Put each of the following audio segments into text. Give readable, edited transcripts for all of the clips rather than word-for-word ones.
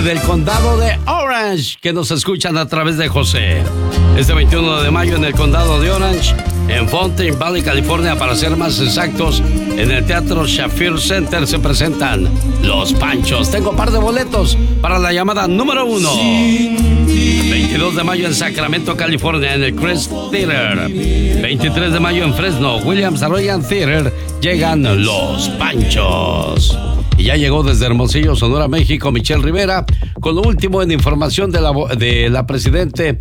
Del condado de Orange, que nos escuchan a través de José. Este 21 de mayo en el condado de Orange, en Fountain Valley, California, para ser más exactos, en el Teatro Shafir Center se presentan Los Panchos. Tengo un par de boletos para la llamada número 1. 22 de mayo en Sacramento, California, en el Crest Theater. 23 de mayo en Fresno, Williams Arroyo Theater, llegan Los Panchos. Y ya llegó desde Hermosillo, Sonora, México, Michelle Rivera, con lo último en información de la presidente,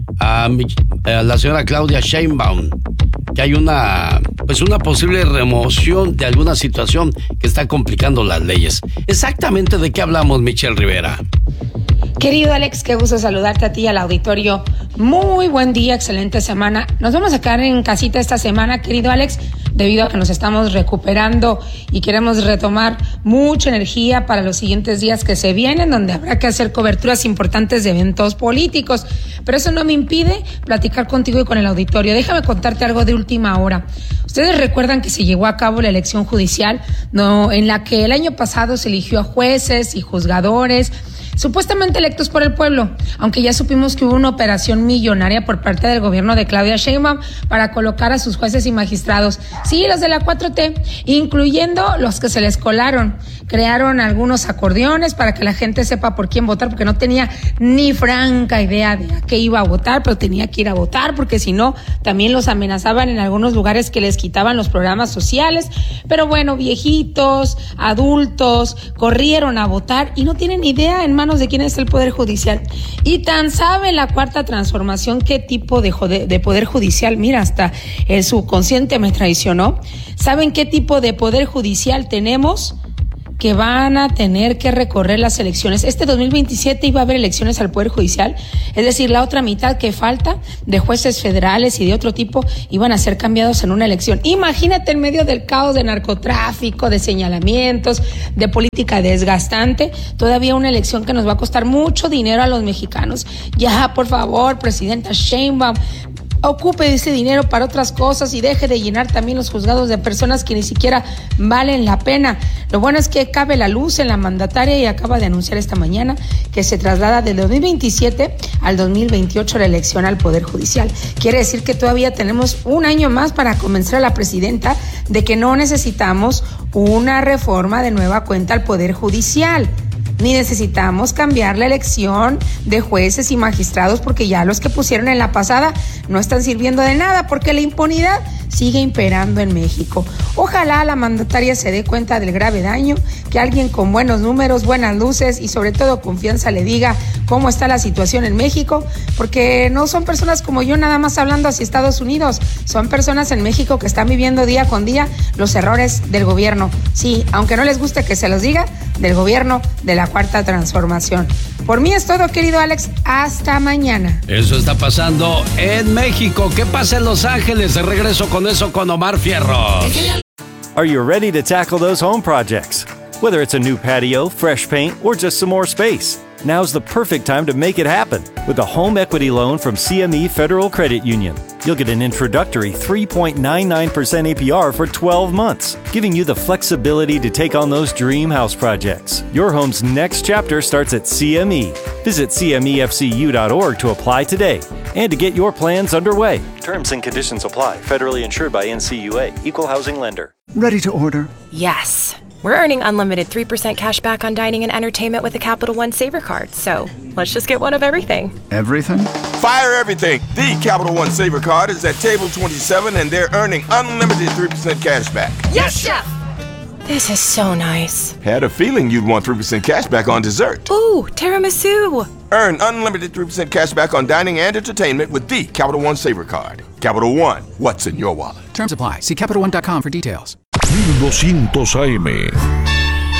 la señora Claudia Sheinbaum, que hay una posible remoción de alguna situación que está complicando las leyes. Exactamente de qué hablamos, Michelle Rivera. Querido Alex, qué gusto saludarte a ti y al auditorio. Muy buen día, excelente semana. Nos vamos a quedar en casita esta semana, querido Alex, debido a que nos estamos recuperando y queremos retomar mucha energía para los siguientes días que se vienen, donde habrá que hacer coberturas importantes de eventos políticos. Pero eso no me impide platicar contigo y con el auditorio. Déjame contarte algo de última hora. Ustedes recuerdan que se llevó a cabo la elección judicial, en la que el año pasado se eligió a jueces y juzgadores supuestamente electos por el pueblo, aunque ya supimos que hubo una operación millonaria por parte del gobierno de Claudia Sheinbaum para colocar a sus jueces y magistrados. Sí, los de la 4T, incluyendo los que se les colaron. Crearon algunos acordeones para que la gente sepa por quién votar, porque no tenía ni franca idea de a qué iba a votar, pero tenía que ir a votar, porque si no, también los amenazaban en algunos lugares que les quitaban los programas sociales. Pero bueno, viejitos, adultos, corrieron a votar y no tienen idea en manos de quién es el Poder Judicial. Y tan sabe la Cuarta Transformación qué tipo de Poder Judicial, mira, hasta el subconsciente me traicionó. ¿Saben qué tipo de Poder Judicial tenemos? Que van a tener que recorrer las elecciones. Este 2027 iba a haber elecciones al Poder Judicial, es decir, la otra mitad que falta de jueces federales y de otro tipo iban a ser cambiados en una elección. Imagínate en medio del caos de narcotráfico, de señalamientos, de política desgastante, todavía una elección que nos va a costar mucho dinero a los mexicanos. Ya, por favor, presidenta Sheinbaum, ocupe ese dinero para otras cosas y deje de llenar también los juzgados de personas que ni siquiera valen la pena. Lo bueno es que cabe la luz en la mandataria y acaba de anunciar esta mañana que se traslada del 2027 al 2028 la elección al Poder Judicial. Quiere decir que todavía tenemos un año más para convencer a la presidenta de que no necesitamos una reforma de nueva cuenta al Poder Judicial, ni necesitamos cambiar la elección de jueces y magistrados, porque ya los que pusieron en la pasada no están sirviendo de nada, porque la impunidad sigue imperando en México. Ojalá la mandataria se dé cuenta del grave daño, que alguien con buenos números, buenas luces y sobre todo confianza le diga cómo está la situación en México, porque no son personas como yo nada más hablando hacia Estados Unidos, son personas en México que están viviendo día con día los errores del gobierno. Sí, aunque no les guste que se los diga, del gobierno de la Cuarta Transformación. Por mí es todo, querido Alex. Hasta mañana. Eso está pasando en México. ¿Qué pasa en Los Ángeles? De regreso con eso con Omar Fierros. Are you ready to tackle those home projects? Whether it's a new patio, fresh paint, or just some more space, now's the perfect time to make it happen with a home equity loan from CME Federal Credit Union. You'll get an introductory 3.99% APR for 12 months, giving you the flexibility to take on those dream house projects. Your home's next chapter starts at CME. Visit CMEFCU.org to apply today and to get your plans underway. Terms and conditions apply. Federally insured by NCUA. Equal housing lender. Ready to order? Yes. We're earning unlimited 3% cash back on dining and entertainment with the Capital One Saver Card, so let's just get one of everything. Everything? Fire everything! The Capital One Saver Card is at table 27 and they're earning unlimited 3% cash back. Yes, Chef! This is so nice. Had a feeling you'd want 3% cash back on dessert. Ooh, tiramisu! Earn unlimited 3% cash back on dining and entertainment with the Capital One Saver Card. Capital One, what's in your wallet? Terms apply. See CapitalOne.com for details. 1200 AM